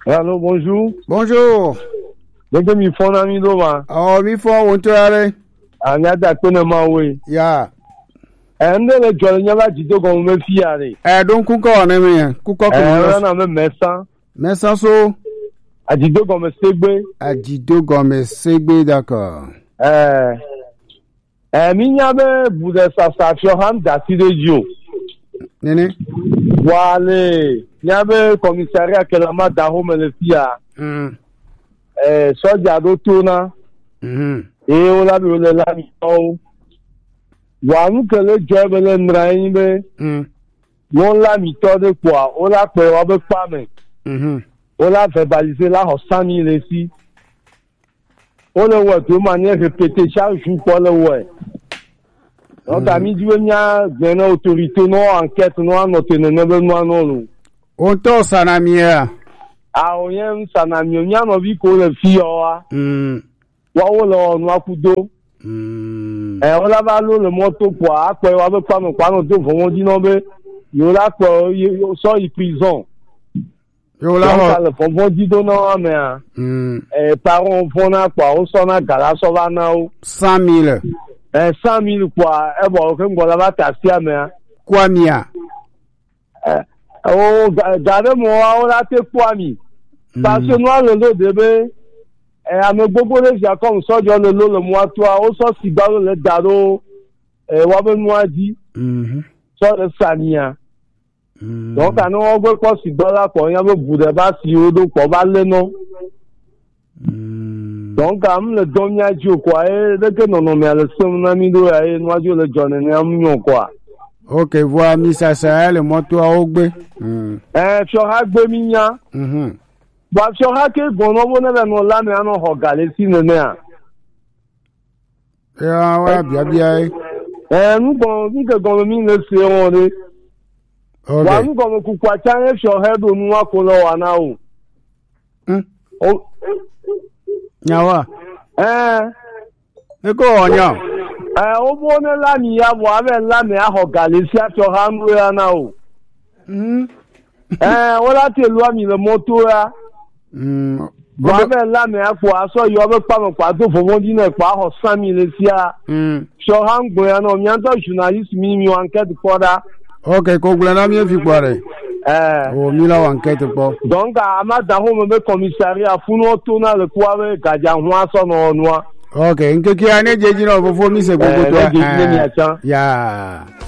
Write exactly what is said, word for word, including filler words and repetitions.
Allô, bonjour. Bonjour. Donc, mi font ami doma. Oh, mi font on te are. Anya da kone mawe. Ya. Ende le jole nyala jido go me fiare. Eh don kuko na me. Kuko ko. Eh na me mesa. Mesa so. Ajido go me segbe. Ajido go me segbe d'accord. Eh. Eh mi nyabe bude sa sa fio ham da ti rejo. Nene. Wale. Nyabe commissariat que la ma da home le fia. Mm. Eh soja do tuna. Mhm. E o la bi o le la mi o. Wa nu ke le job le nra yin be. Mm. Won la mi to de kwa, o la pe wa be pa me. Mhm. O la verbaliser la ho cent mille ici. On le voit de manière répétée chaque jour pour le voir. Donc a mi diwe nya gene autorité no enquête no no tene ne be no no. On to sanamia. A o yen sanamia nya no bi ko le fi o wa. Mm. Wa wo lo no akudo. Mm. Eh on la va lo le moto kwa ape wa be pa no kwa no do fo di no be yo la ko yo so i prison. Yo la ho le fo fo di do no me a. Mm. Eh parents fo na kwa o so na gala so va na o cent mille. Eh cent mille kwa e bo ke ngola ba taxi a me a. Kwa mia. Eh o gade mo wa o la te kwa mi. Parce que nous le lo debe eh ame gbogbo le ja comme so jo le lo le mo atua o so si ba le daro eh wa be mo adi. Mhm. So le sania. Mm. Donc anu o gbe ko si dola ko yan be bude ba si odo ko ba le no. Mm. Donc am le domia ju kwa e de ke no no me le sem na mi do e no ju le jone ne am nyon kwa. OK, voilà mi ça ça le moto a ogbe. Mm. Eh fio ha gbe mi nya. Mhm. Ba fio ha ke gono bo ne no la me anu ho gale si ne ne a. Ya wa bia bia. Eh nu bon ni ke gono mi le se on de. OK. Wa nu gono ku kwa chan e fio ha do nu akolo wa na o. Mm. O Nyawa. eh Ne ko onya. eh o bo ne la mi ya bo ave la me a ho gale si a fio ha nu ya na o. Mhm. Eh o la te lu ami le moto ya. Mm. Wa be la me a ko aso yo be pa mo pa do fo mo di na pa ho cent mille si a. Mm. So han gbo ya no mi an to journalist mi mi enquête koda. OK, ko glana mi fi pare. Eh O mi la enquête po. donc a ma da ho me commissariat funo to na le kwa we gaja ho aso no no. OK, nke ki ane jeji no fo mi se Eh, gogo to. le jeji ni a chan. Ya.